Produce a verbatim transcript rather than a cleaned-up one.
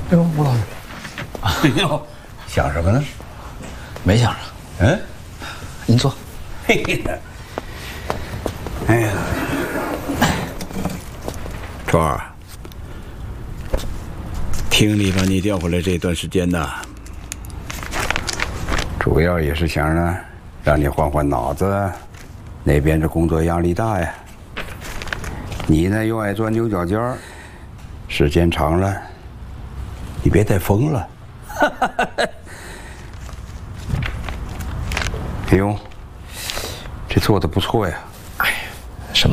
哎呦，吴老师， 哎呦，想什么呢？ 没想着。 嗯， 您坐。 嘿嘿。哎呀，川儿，听你把你调回来这段时间呢，主要也是想着让你换换脑子。那边这工作压力大呀，你呢又爱钻牛角尖儿，时间长了，你别再疯了。哎呦，这做的不错呀。